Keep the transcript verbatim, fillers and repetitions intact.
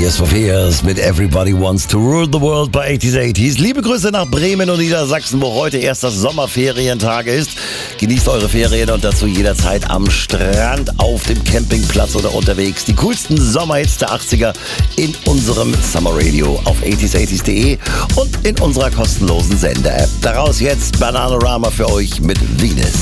Tears for Fears mit Everybody Wants to Rule the World bei achtziger achtziger. Liebe Grüße nach Bremen und Niedersachsen, wo heute erst das Sommerferientag ist. Genießt eure Ferien und dazu jederzeit am Strand, auf dem Campingplatz oder unterwegs. Die coolsten Sommerhits der achtziger in unserem Summer Radio auf achtziger achtziger punkt de und in unserer kostenlosen Sender-App. Daraus jetzt Bananarama für euch mit Venus.